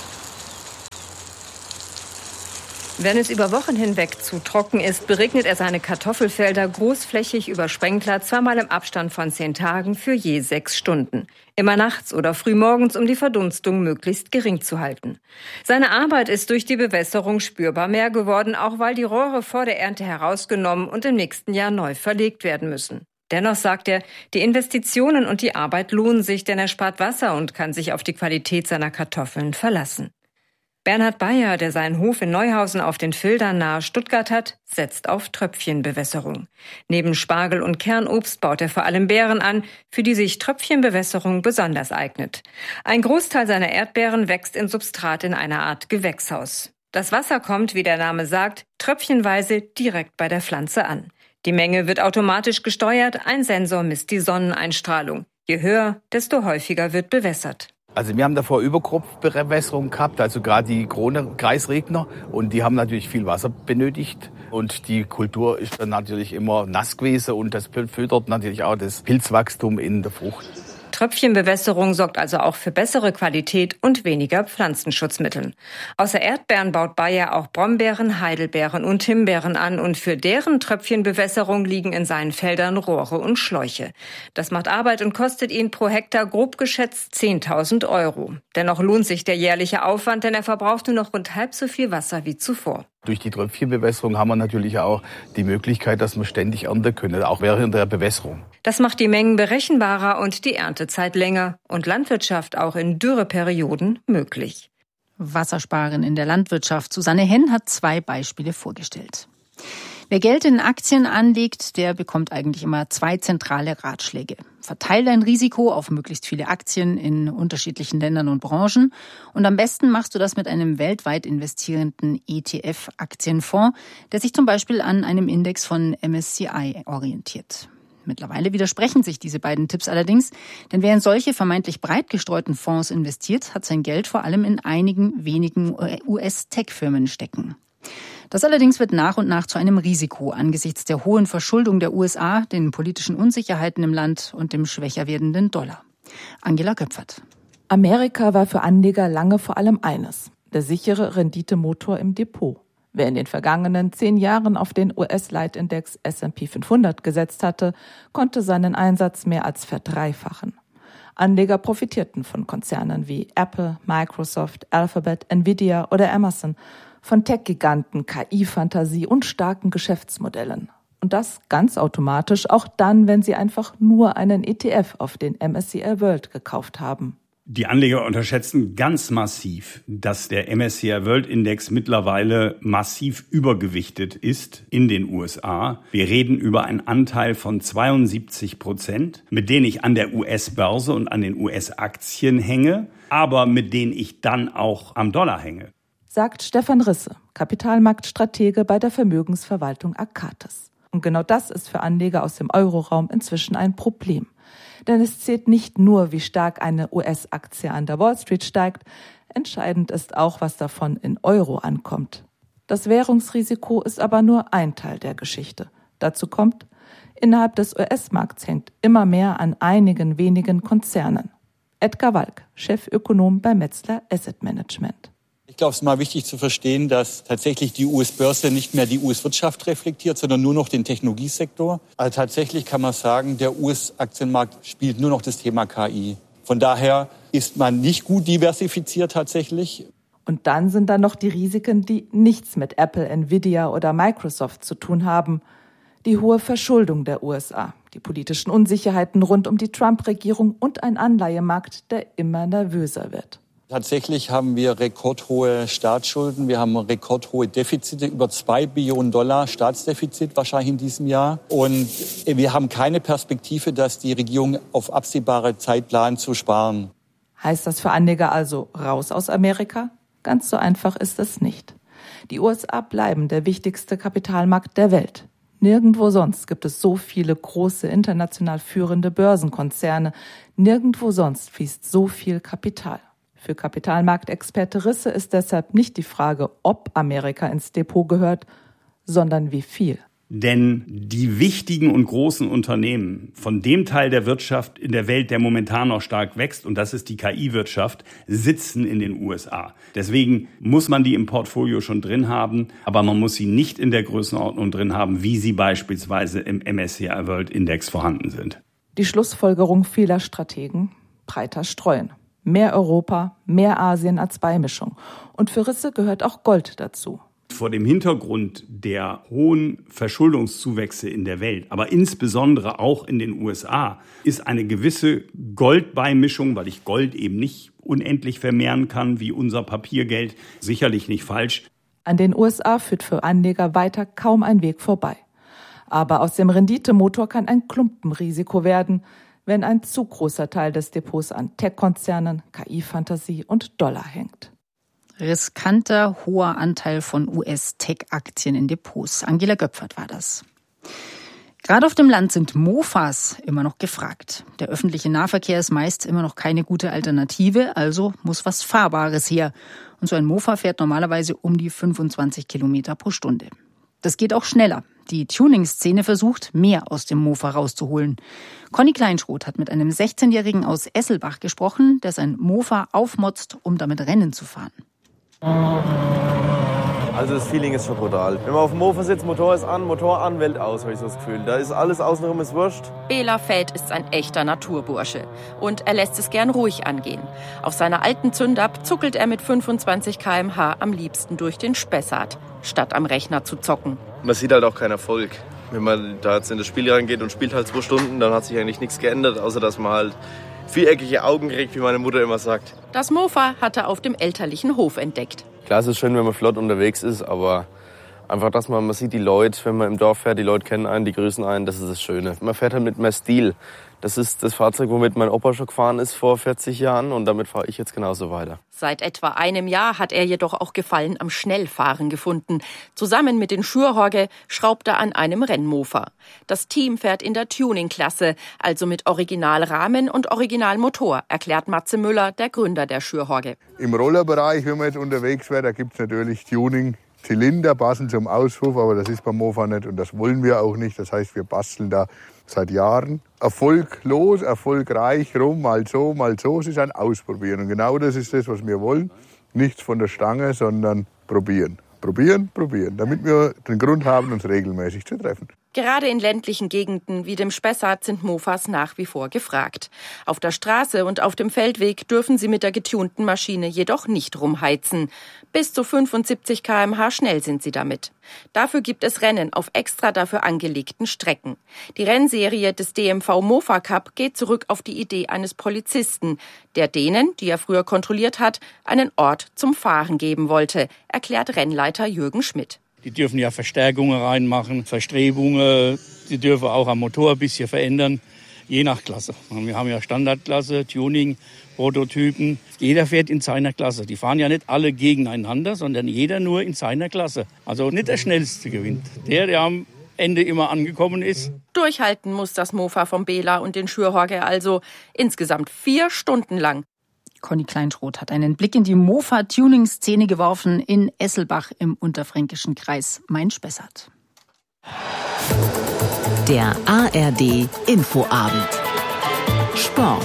Speaker 2: Wenn es über Wochen hinweg zu trocken ist, beregnet er seine Kartoffelfelder großflächig über Sprenkler, zweimal im Abstand von 10 Tagen für je 6 Stunden. Immer nachts oder frühmorgens, um die Verdunstung möglichst gering zu halten. Seine Arbeit ist durch die Bewässerung spürbar mehr geworden, auch weil die Rohre vor der Ernte herausgenommen und im nächsten Jahr neu verlegt werden müssen. Dennoch sagt er, die Investitionen und die Arbeit lohnen sich, denn er spart Wasser und kann sich auf die Qualität seiner Kartoffeln verlassen. Bernhard Bayer, der seinen Hof in Neuhausen auf den Fildern nahe Stuttgart hat, setzt auf Tröpfchenbewässerung. Neben Spargel und Kernobst baut er vor allem Beeren an, für die sich Tröpfchenbewässerung besonders eignet. Ein Großteil seiner Erdbeeren wächst in Substrat in einer Art Gewächshaus. Das Wasser kommt, wie der Name sagt, tröpfchenweise direkt bei der Pflanze an. Die Menge wird automatisch gesteuert, ein Sensor misst die Sonneneinstrahlung. Je höher, desto häufiger wird bewässert.
Speaker 23: Also wir haben davor Überkropfbewässerung gehabt, also gerade die Krone-Kreisregner, und die haben natürlich viel Wasser benötigt und die Kultur ist dann natürlich immer nass gewesen und das fördert natürlich auch das Pilzwachstum in der Frucht.
Speaker 2: Tröpfchenbewässerung sorgt also auch für bessere Qualität und weniger Pflanzenschutzmittel. Außer Erdbeeren baut Bayer auch Brombeeren, Heidelbeeren und Himbeeren an und für deren Tröpfchenbewässerung liegen in seinen Feldern Rohre und Schläuche. Das macht Arbeit und kostet ihn pro Hektar grob geschätzt 10.000 €. Dennoch lohnt sich der jährliche Aufwand, denn er verbraucht nur noch rund halb so viel Wasser wie zuvor.
Speaker 23: Durch die Tröpfchenbewässerung haben wir natürlich auch die Möglichkeit, dass wir ständig ernten können, auch während der Bewässerung.
Speaker 2: Das macht die Mengen berechenbarer und die Erntezeit länger und Landwirtschaft auch in Dürreperioden möglich.
Speaker 21: Wassersparen in der Landwirtschaft. Susanne Henn hat 2 Beispiele vorgestellt. Wer Geld in Aktien anlegt, der bekommt eigentlich immer 2 zentrale Ratschläge. Verteile dein Risiko auf möglichst viele Aktien in unterschiedlichen Ländern und Branchen. Und am besten machst du das mit einem weltweit investierenden ETF-Aktienfonds, der sich zum Beispiel an einem Index von MSCI orientiert. Mittlerweile widersprechen sich diese beiden Tipps allerdings, denn wer in solche vermeintlich breit gestreuten Fonds investiert, hat sein Geld vor allem in einigen wenigen US-Tech-Firmen stecken. Das allerdings wird nach und nach zu einem Risiko angesichts der hohen Verschuldung der USA, den politischen Unsicherheiten im Land und dem schwächer werdenden Dollar. Angela Göpfert.
Speaker 24: Amerika war für Anleger lange vor allem eines: der sichere Renditemotor im Depot. Wer in den vergangenen 10 Jahren auf den US-Leitindex S&P 500 gesetzt hatte, konnte seinen Einsatz mehr als verdreifachen. Anleger profitierten von Konzernen wie Apple, Microsoft, Alphabet, Nvidia oder Amazon, von Tech-Giganten, KI-Fantasie und starken Geschäftsmodellen. Und das ganz automatisch, auch dann, wenn sie einfach nur einen ETF auf den MSCI World gekauft haben.
Speaker 25: Die Anleger unterschätzen ganz massiv, dass der MSCI World Index mittlerweile massiv übergewichtet ist in den USA. Wir reden über einen Anteil von 72%, mit denen ich an der US-Börse und an den US-Aktien hänge, aber mit denen ich dann auch am Dollar hänge.
Speaker 24: Sagt Stefan Risse, Kapitalmarktstratege bei der Vermögensverwaltung Arcatis. Und genau das ist für Anleger aus dem Euroraum inzwischen ein Problem. Denn es zählt nicht nur, wie stark eine US-Aktie an der Wall Street steigt, entscheidend ist auch, was davon in Euro ankommt. Das Währungsrisiko ist aber nur ein Teil der Geschichte. Dazu kommt, innerhalb des US-Markts hängt immer mehr an einigen wenigen Konzernen. Edgar Walk, Chefökonom bei Metzler Asset Management.
Speaker 4: Ich glaube, es ist mal wichtig zu verstehen, dass tatsächlich die US-Börse nicht mehr die US-Wirtschaft reflektiert, sondern nur noch den Technologiesektor. Also tatsächlich kann man sagen, der US-Aktienmarkt spielt nur noch das Thema KI. Von daher ist man nicht gut diversifiziert tatsächlich.
Speaker 24: Und dann sind da noch die Risiken, die nichts mit Apple, Nvidia oder Microsoft zu tun haben. Die hohe Verschuldung der USA, die politischen Unsicherheiten rund um die Trump-Regierung und ein Anleihemarkt, der immer nervöser wird.
Speaker 4: Tatsächlich haben wir rekordhohe Staatsschulden. Wir haben rekordhohe Defizite, über $2 Billionen Staatsdefizit wahrscheinlich in diesem Jahr. Und wir haben keine Perspektive, dass die Regierung auf absehbare Zeit plant zu sparen.
Speaker 24: Heißt das für Anleger also raus aus Amerika? Ganz so einfach ist es nicht. Die USA bleiben der wichtigste Kapitalmarkt der Welt. Nirgendwo sonst gibt es so viele große, international führende Börsenkonzerne. Nirgendwo sonst fließt so viel Kapital. Für Kapitalmarktexperte Risse ist deshalb nicht die Frage, ob Amerika ins Depot gehört, sondern wie viel.
Speaker 25: Denn die wichtigen und großen Unternehmen von dem Teil der Wirtschaft in der Welt, der momentan noch stark wächst, und das ist die KI-Wirtschaft, sitzen in den USA. Deswegen muss man die im Portfolio schon drin haben, aber man muss sie nicht in der Größenordnung drin haben, wie sie beispielsweise im MSCI World Index vorhanden sind.
Speaker 24: Die Schlussfolgerung vieler Strategen: breiter streuen. Mehr Europa, mehr Asien als Beimischung. Und für Risse gehört auch Gold dazu.
Speaker 25: Vor dem Hintergrund der hohen Verschuldungszuwächse in der Welt, aber insbesondere auch in den USA, ist eine gewisse Goldbeimischung, weil ich Gold eben nicht unendlich vermehren kann wie unser Papiergeld, sicherlich nicht falsch.
Speaker 24: An den USA führt für Anleger weiter kaum ein Weg vorbei. Aber aus dem Renditemotor kann ein Klumpenrisiko werden, wenn ein zu großer Teil des Depots an Tech-Konzernen, KI-Fantasie und Dollar hängt.
Speaker 21: Riskanter, hoher Anteil von US-Tech-Aktien in Depots. Angela Göpfert war das. Gerade auf dem Land sind Mofas immer noch gefragt. Der öffentliche Nahverkehr ist meist immer noch keine gute Alternative, also muss was Fahrbares her. Und so ein Mofa fährt normalerweise um die 25 Kilometer pro Stunde. Das geht auch schneller. Die Tuning-Szene versucht, mehr aus dem Mofa rauszuholen. Conny Kleinschroth hat mit einem 16-Jährigen aus Esselbach gesprochen, der sein Mofa aufmotzt, um damit Rennen zu fahren.
Speaker 6: Also das Feeling ist schon brutal. Wenn man auf dem Mofa sitzt, Motor ist an, Welt aus, habe ich so das Gefühl. Da ist alles außenrum ist wurscht.
Speaker 8: Bela Feld ist ein echter Naturbursche. Und er lässt es gern ruhig angehen. Auf seiner alten Zündab zuckelt er mit 25 km/h am liebsten durch den Spessart, statt am Rechner zu zocken.
Speaker 6: Man sieht halt auch keinen Erfolg. Wenn man da jetzt in das Spiel reingeht und spielt halt 2 Stunden, dann hat sich eigentlich nichts geändert, außer dass man halt viereckige Augen kriegt, wie meine Mutter immer sagt.
Speaker 8: Das Mofa hat er auf dem elterlichen Hof entdeckt.
Speaker 6: Klar, es ist schön, wenn man flott unterwegs ist, aber einfach, dass man sieht die Leute, wenn man im Dorf fährt, die Leute kennen einen, die grüßen einen, das ist das Schöne. Man fährt halt mit mehr Stil. Das ist das Fahrzeug, womit mein Opa schon gefahren ist vor 40 Jahren und damit fahre ich jetzt genauso weiter.
Speaker 8: Seit etwa einem Jahr hat er jedoch auch Gefallen am Schnellfahren gefunden. Zusammen mit den Schürhorge schraubt er an einem Rennmofa. Das Team fährt in der Tuning-Klasse, also mit Originalrahmen und Originalmotor, erklärt Matze Müller, der Gründer der Schürhorge.
Speaker 9: Im Rollerbereich, wenn man jetzt unterwegs wäre, da gibt es natürlich Tuning. Zylinder passen zum Auspuff, aber das ist beim Mofa nicht und das wollen wir auch nicht. Das heißt, wir basteln da seit Jahren erfolglos, erfolgreich rum, mal so, mal so. Es ist ein Ausprobieren und genau das ist das, was wir wollen. Nichts von der Stange, sondern probieren. Probieren, probieren, damit wir den Grund haben, uns regelmäßig zu treffen.
Speaker 8: Gerade in ländlichen Gegenden wie dem Spessart sind Mofas nach wie vor gefragt. Auf der Straße und auf dem Feldweg dürfen sie mit der getunten Maschine jedoch nicht rumheizen. Bis zu 75 km/h schnell sind sie damit. Dafür gibt es Rennen auf extra dafür angelegten Strecken. Die Rennserie des DMV Mofa Cup geht zurück auf die Idee eines Polizisten, der denen, die er früher kontrolliert hat, einen Ort zum Fahren geben wollte, erklärt Rennleiter Jürgen Schmidt.
Speaker 10: Die dürfen ja Verstärkungen reinmachen, Verstrebungen, die dürfen auch am Motor ein bisschen verändern, je nach Klasse. Wir haben ja Standardklasse, Tuning, Prototypen. Jeder fährt in seiner Klasse. Die fahren ja nicht alle gegeneinander, sondern jeder nur in seiner Klasse. Also nicht der Schnellste gewinnt. Der am Ende immer angekommen ist.
Speaker 8: Durchhalten muss das Mofa vom Bela und den Schürhorger also insgesamt 4 Stunden lang.
Speaker 21: Conny Kleinschroth hat einen Blick in die Mofa-Tuning-Szene geworfen in Esselbach im unterfränkischen Kreis Main-Spessart.
Speaker 1: Der ARD Infoabend. Sport.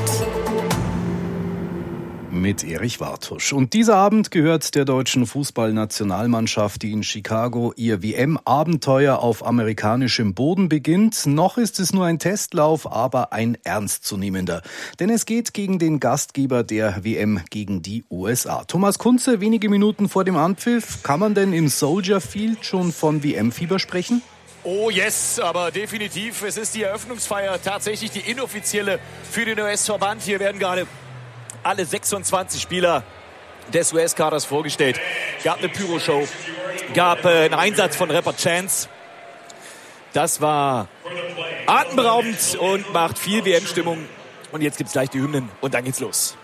Speaker 7: Mit Erich Wartusch. Und dieser Abend gehört der deutschen Fußballnationalmannschaft, die in Chicago ihr WM-Abenteuer auf amerikanischem Boden beginnt. Noch ist es nur ein Testlauf, aber ein ernstzunehmender. Denn es geht gegen den Gastgeber der WM, gegen die USA. Thomas Kunze, wenige Minuten vor dem Anpfiff. Kann man denn im Soldier Field schon von WM-Fieber sprechen?
Speaker 11: Oh yes, aber definitiv. Es ist die Eröffnungsfeier, tatsächlich die inoffizielle für den US-Verband. Hier werden gerade alle 26 Spieler des US-Kaders vorgestellt. Gab eine Pyro-Show, gab einen Einsatz von Rapper Chance. Das war atemberaubend und macht viel WM-Stimmung. Und jetzt gibt's gleich die Hymnen und dann geht's los.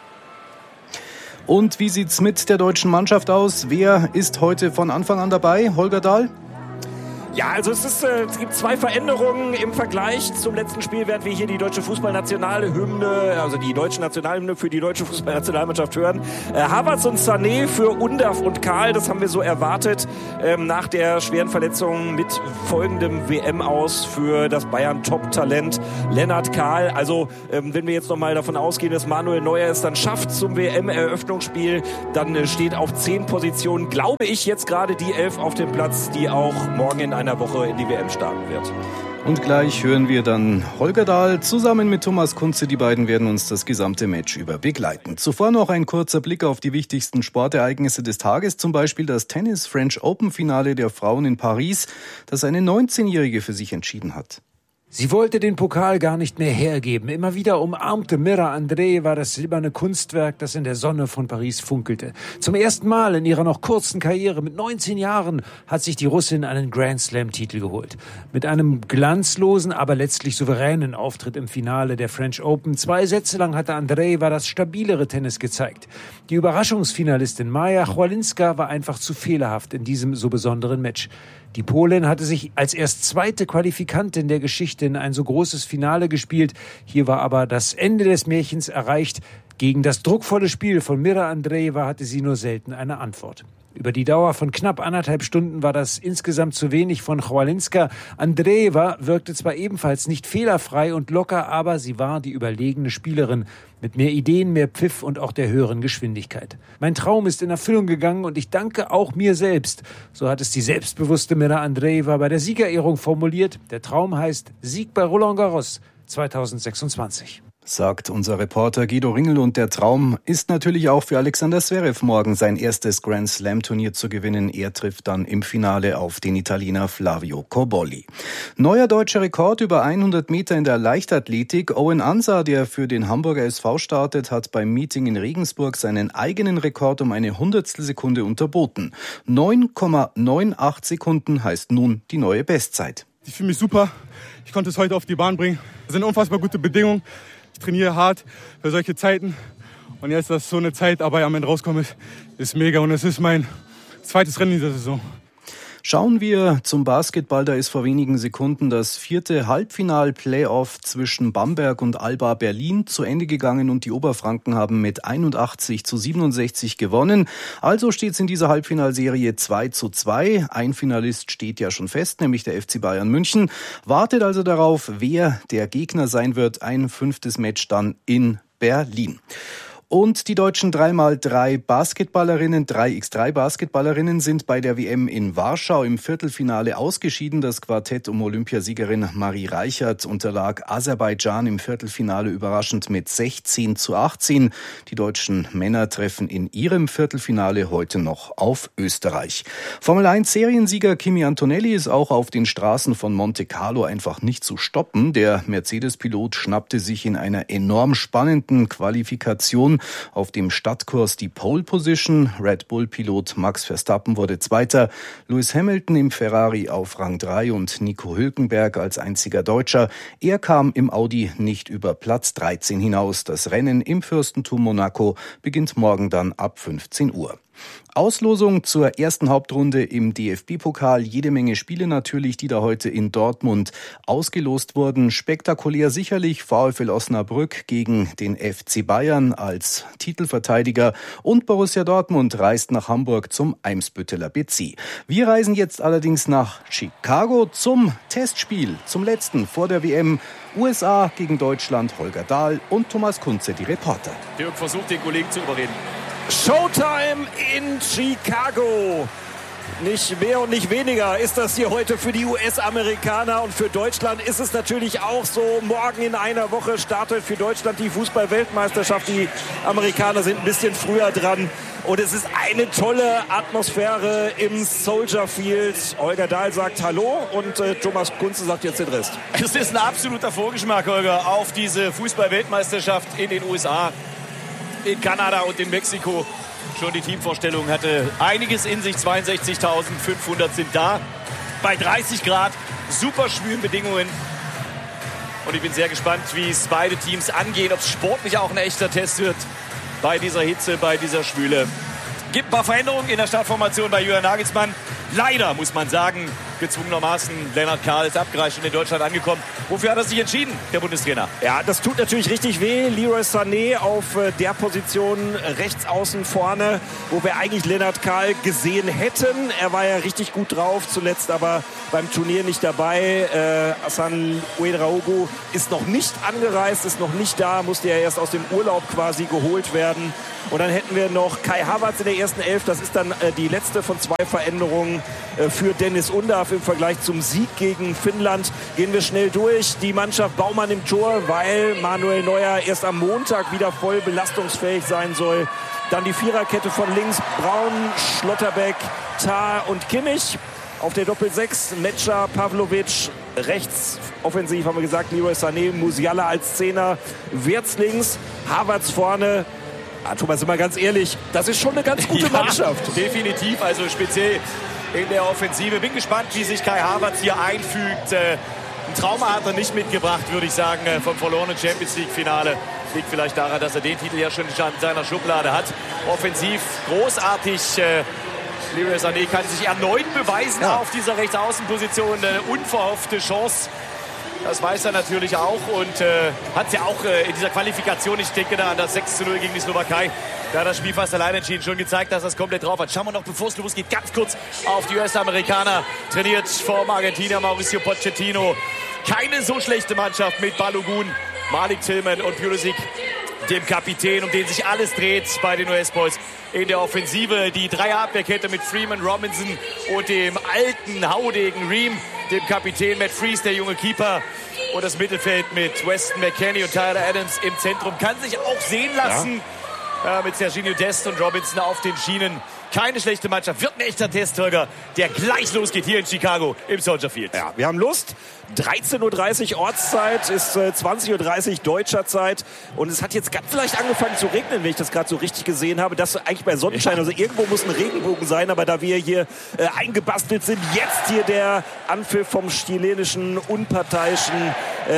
Speaker 7: Und wie sieht's mit der deutschen Mannschaft aus? Wer ist heute von Anfang an dabei? Holger Dahl?
Speaker 11: Ja, also es gibt 2 Veränderungen im Vergleich zum letzten Spiel, während wir hier die deutsche Fußballnationalhymne, also die deutsche Nationalhymne für die deutsche Fußballnationalmannschaft hören. Havertz und Sané für Undav und Karl, das haben wir so erwartet, nach der schweren Verletzung mit folgendem WM-Aus für das Bayern-Top-Talent Lennart Karl. Also wenn wir jetzt nochmal davon ausgehen, dass Manuel Neuer es dann schafft zum WM-Eröffnungsspiel, dann steht auf 10 Positionen, glaube ich, jetzt gerade die 11 auf dem Platz, die auch morgen in einer Woche in die WM starten wird.
Speaker 7: Und gleich hören wir dann Holger Dahl zusammen mit Thomas Kunze. Die beiden werden uns das gesamte Match über begleiten. Zuvor noch ein kurzer Blick auf die wichtigsten Sportereignisse des Tages. Zum Beispiel das Tennis-French Open-Finale der Frauen in Paris, das eine 19-Jährige für sich entschieden hat.
Speaker 13: Sie wollte den Pokal gar nicht mehr hergeben. Immer wieder umarmte Mira Andreeva das silberne Kunstwerk, das in der Sonne von Paris funkelte. Zum ersten Mal in ihrer noch kurzen Karriere mit 19 Jahren hat sich die Russin einen Grand Slam-Titel geholt. Mit einem glanzlosen, aber letztlich souveränen Auftritt im Finale der French Open. 2 Sätze lang hatte Andreeva das stabilere Tennis gezeigt. Die Überraschungsfinalistin Maja Chwalinska war einfach zu fehlerhaft in diesem so besonderen Match. Die Polin hatte sich als erst 2. Qualifikantin der Geschichte in ein so großes Finale gespielt. Hier war aber das Ende des Märchens erreicht. Gegen das druckvolle Spiel von Mira Andreeva hatte sie nur selten eine Antwort. Über die Dauer von knapp 1,5 Stunden war das insgesamt zu wenig von Chwalinska. Andreeva wirkte zwar ebenfalls nicht fehlerfrei und locker, aber sie war die überlegene Spielerin mit mehr Ideen, mehr Pfiff und auch der höheren Geschwindigkeit. Mein Traum ist in Erfüllung gegangen und ich danke auch mir selbst. So hat es die selbstbewusste Mira Andreeva bei der Siegerehrung formuliert. Der Traum heißt Sieg bei Roland Garros 2026.
Speaker 7: Sagt unser Reporter Guido Ringel, und der Traum ist natürlich auch für Alexander Zverev morgen sein erstes Grand Slam Turnier zu gewinnen. Er trifft dann im Finale auf den Italiener Flavio Cobolli. Neuer deutscher Rekord über 100 Meter in der Leichtathletik. Owen Ansah, der für den Hamburger SV startet, hat beim Meeting in Regensburg seinen eigenen Rekord um eine Hundertstelsekunde unterboten. 9,98 Sekunden heißt nun die neue Bestzeit.
Speaker 14: Ich fühle mich super. Ich konnte es heute auf die Bahn bringen. Das sind unfassbar gute Bedingungen. Ich trainiere hart für solche Zeiten. Und jetzt, dass so eine Zeit dabei am Ende rauskommt, ist mega. Und es ist mein 2. Rennen dieser Saison.
Speaker 7: Schauen wir zum Basketball. Da ist vor wenigen Sekunden das 4. Halbfinal-Playoff zwischen Bamberg und Alba Berlin zu Ende gegangen und die Oberfranken haben mit 81-67 gewonnen. Also steht es in dieser Halbfinalserie 2:2. Ein Finalist steht ja schon fest, nämlich der FC Bayern München. Wartet also darauf, wer der Gegner sein wird. Ein 5. Match dann in Berlin. Und die deutschen 3x3 Basketballerinnen, 3x3 Basketballerinnen sind bei der WM in Warschau im Viertelfinale ausgeschieden. Das Quartett um Olympiasiegerin Marie Reichert unterlag Aserbaidschan im Viertelfinale überraschend mit 16:18. Die deutschen Männer treffen in ihrem Viertelfinale heute noch auf Österreich. Formel-1-Seriensieger Kimi Antonelli ist auch auf den Straßen von Monte Carlo einfach nicht zu stoppen. Der Mercedes-Pilot schnappte sich in einer enorm spannenden Qualifikation auf dem Stadtkurs die Pole Position. Red Bull-Pilot Max Verstappen wurde Zweiter, Lewis Hamilton im Ferrari auf Rang 3 und Nico Hülkenberg als einziger Deutscher. Er kam im Audi nicht über Platz 13 hinaus. Das Rennen im Fürstentum Monaco beginnt morgen dann ab 15 Uhr. Auslosung zur ersten Hauptrunde im DFB-Pokal. Jede Menge Spiele natürlich, die da heute in Dortmund ausgelost wurden. Spektakulär sicherlich VfL Osnabrück gegen den FC Bayern als Titelverteidiger. Und Borussia Dortmund reist nach Hamburg zum Eimsbütteler BC. Wir reisen jetzt allerdings nach Chicago zum Testspiel, zum letzten vor der WM. USA gegen Deutschland, Holger Dahl und Thomas Kunze, die Reporter.
Speaker 12: Dirk versucht, den Kollegen zu überreden.
Speaker 11: Showtime in Chicago. Nicht mehr und nicht weniger ist das hier heute für die US-Amerikaner, und für Deutschland ist es natürlich auch so. Morgen in einer Woche startet für Deutschland die Fußball-Weltmeisterschaft. Die Amerikaner sind ein bisschen früher dran. Und es ist eine tolle Atmosphäre im Soldier Field. Holger Dahl sagt Hallo und Thomas Kunze sagt jetzt den Rest.
Speaker 12: Es ist ein absoluter Vorgeschmack, Holger, auf diese Fußball-Weltmeisterschaft in den USA, in Kanada und in Mexiko. Schon die Teamvorstellung hatte einiges in sich. 62.500 sind da. Bei 30 Grad, super schwülen Bedingungen. Und ich bin sehr gespannt, wie es beide Teams angehen. Ob es sportlich auch ein echter Test wird bei dieser Hitze, bei dieser Schwüle. Gibt ein paar Veränderungen in der Startformation bei Julian Nagelsmann. Leider, muss man sagen, gezwungenermaßen, Lennart Kahl ist abgereist und in Deutschland angekommen. Wofür hat er sich entschieden, der Bundestrainer?
Speaker 11: Ja, das tut natürlich richtig weh. Leroy Sané auf der Position rechts außen vorne, wo wir eigentlich Lennart Kahl gesehen hätten. Er war ja richtig gut drauf, zuletzt aber beim Turnier nicht dabei. Hassan Ouedraogo ist noch nicht angereist, ist noch nicht da, musste ja erst aus dem Urlaub quasi geholt werden. Und dann hätten wir noch Kai Havertz in der ersten Elf. Das ist dann die letzte von 2 Veränderungen für Dennis Undav im Vergleich zum Sieg gegen Finnland. Gehen wir schnell durch. Die Mannschaft Baumann im Tor, weil Manuel Neuer erst am Montag wieder voll belastungsfähig sein soll. Dann die Viererkette von links. Braun, Schlotterbeck, Tah und Kimmich. Auf der Doppel-6 Metscher, Pavlovic. Rechts offensiv haben wir gesagt, Leroy Sané, Musiala als Zehner. Wirtz links, Havertz vorne. Thomas, sind wir ganz ehrlich, das ist schon eine ganz gute Mannschaft.
Speaker 12: Definitiv, also speziell in der Offensive. Bin gespannt, wie sich Kai Havertz hier einfügt. Ein Trauma hat er nicht mitgebracht, würde ich sagen, vom verlorenen Champions-League-Finale. Liegt vielleicht daran, dass er den Titel ja schon in seiner Schublade hat. Offensiv großartig. Leroy Sané kann sich erneut beweisen auf dieser Rechtsaußenposition. Eine unverhoffte Chance. Das weiß er natürlich auch und hat es ja auch in dieser Qualifikation, ich denke da an das 6:0 gegen die Slowakei, da hat das Spiel fast allein entschieden, schon gezeigt, dass er es komplett drauf hat. Schauen wir noch, bevor es losgeht, ganz kurz auf die US-Amerikaner, trainiert vom Argentinier Mauricio Pochettino. Keine so schlechte Mannschaft mit Balogun, Malik Tillman und Pulisic, dem Kapitän, um den sich alles dreht bei den US-Boys in der Offensive. Die Dreierabwehrkette mit Freeman, Robinson und dem alten, haudegen Ream, dem Kapitän Matt Freese, der junge Keeper. Und das Mittelfeld mit Weston McKennie und Tyler Adams im Zentrum kann sich auch sehen lassen. Mit Serginho Dest und Robinson auf den Schienen. Keine schlechte Mannschaft. Wird ein echter Test, Holger, der gleich losgeht hier in Chicago im Soldier Field.
Speaker 11: Ja, wir haben Lust. 13:30 Uhr Ortszeit, ist 20:30 Uhr deutscher Zeit. Und es hat jetzt ganz leicht angefangen zu regnen, wenn ich das gerade so richtig gesehen habe. Das eigentlich bei Sonnenschein. Also irgendwo muss ein Regenbogen sein. Aber da wir hier eingebastelt sind, jetzt hier der Anpfiff vom chilenischen, unparteiischen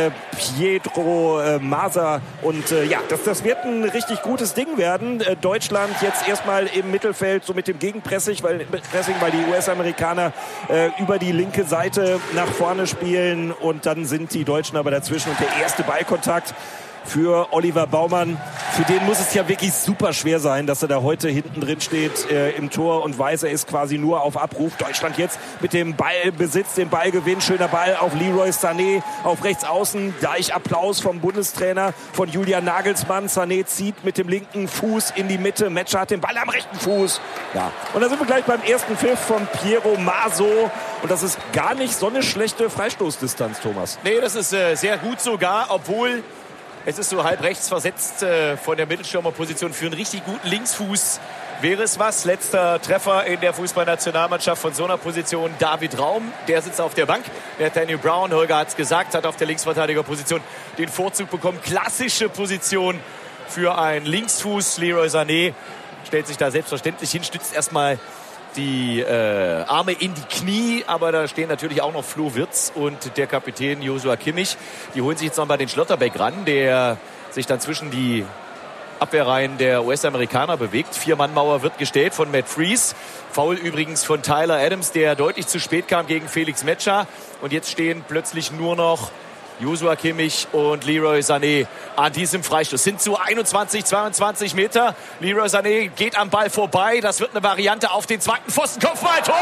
Speaker 11: Pietro Masa. Und ja, das wird ein richtig gutes Ding werden. Deutschland jetzt erstmal im Mittelfeld, so mit dem Gegenpressing, weil die US-Amerikaner über die linke Seite nach vorne spielen. Und dann sind die Deutschen aber dazwischen. Und der erste Ballkontakt für Oliver Baumann. Für den muss es ja wirklich super schwer sein, dass er da heute hinten drin steht im Tor und weiß, er ist quasi nur auf Abruf. Deutschland jetzt mit dem Ballbesitz, dem Ballgewinn. Schöner Ball auf Leroy Sané auf rechts außen. Gleich Applaus vom Bundestrainer, von Julian Nagelsmann. Sané zieht mit dem linken Fuß in die Mitte. Metscher hat den Ball am rechten Fuß. Ja. Und da sind wir gleich beim ersten Pfiff von Piero Maso. Und das ist gar nicht so eine schlechte Freistoßdistanz, Thomas.
Speaker 12: Nee, das ist sehr gut sogar, obwohl es ist so halb rechts versetzt von der Mittelstürmerposition. Für einen richtig guten Linksfuß wäre es was. Letzter Treffer in der Fußballnationalmannschaft von so einer Position David Raum. Der sitzt auf der Bank. Der Daniel Brown, Holger hat es gesagt, hat auf der Linksverteidigerposition den Vorzug bekommen. Klassische Position für einen Linksfuß. Leroy Sané stellt sich da selbstverständlich hin, stützt erstmal die Arme in die Knie, aber da stehen natürlich auch noch Flo Wirtz und der Kapitän Joshua Kimmich. Die holen sich jetzt noch mal den Schlotterbeck ran, der sich dann zwischen die Abwehrreihen der US-Amerikaner bewegt. 4-Mann-Mauer wird gestellt von Matt Freese. Foul übrigens von Tyler Adams, der deutlich zu spät kam gegen Felix Metscher. Und jetzt stehen plötzlich nur noch Joshua Kimmich und Leroy Sané an diesem Freistoß. Sind so 21, 22 Meter. Leroy Sané geht am Ball vorbei. Das wird eine Variante auf den zweiten Pfosten. Kopfball, Tor!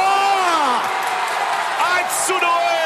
Speaker 12: 1:0!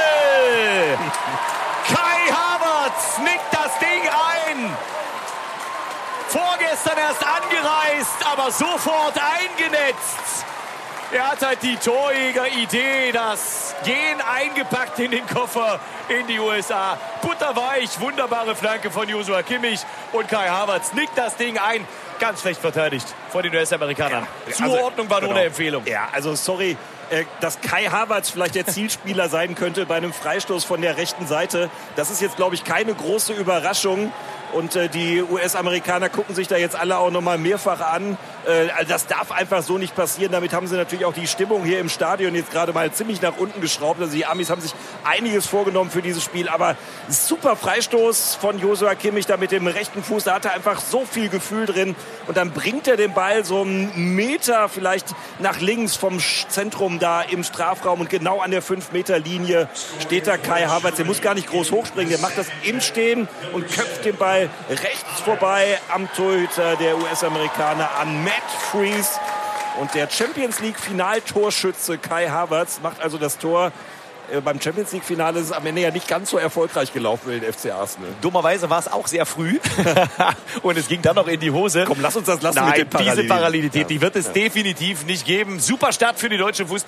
Speaker 12: Kai Havertz nickt das Ding ein. Vorgestern erst angereist, aber sofort eingenetzt. Er hat halt die Torjäger-Idee, das Gen eingepackt in den Koffer in die USA. Butterweich, wunderbare Flanke von Joshua Kimmich und Kai Havertz nickt das Ding ein. Ganz schlecht verteidigt von den US-Amerikanern. Zuordnung war nur eine Empfehlung.
Speaker 11: Ja, also sorry, dass Kai Havertz vielleicht der Zielspieler sein könnte bei einem Freistoß von der rechten Seite. Das ist jetzt, glaube ich, keine große Überraschung. Und die US-Amerikaner gucken sich da jetzt alle auch nochmal mehrfach an. Das darf einfach so nicht passieren. Damit haben sie natürlich auch die Stimmung hier im Stadion jetzt gerade mal ziemlich nach unten geschraubt. Also die Amis haben sich einiges vorgenommen für dieses Spiel. Aber super Freistoß von Joshua Kimmich da mit dem rechten Fuß. Da hat er einfach so viel Gefühl drin. Und dann bringt er den Ball so einen Meter vielleicht nach links vom Zentrum da im Strafraum. Und genau an der 5-Meter-Linie steht da Kai Havertz. Der muss gar nicht groß hochspringen. Der macht das im Stehen und köpft den Ball rechts vorbei am Torhüter der US-Amerikaner an Matt Freese. Und der Champions League-Finaltorschütze Kai Havertz macht also das Tor. Beim Champions League-Finale ist es am Ende ja nicht ganz so erfolgreich gelaufen für den FC Arsenal.
Speaker 12: Dummerweise war es auch sehr früh und es ging dann noch in die Hose.
Speaker 11: Komm, lass uns das lassen.
Speaker 12: Nein,
Speaker 11: mit den Parallelen.
Speaker 12: diese Parallelität, die wird es definitiv nicht geben. Super Start für die deutsche Fußball.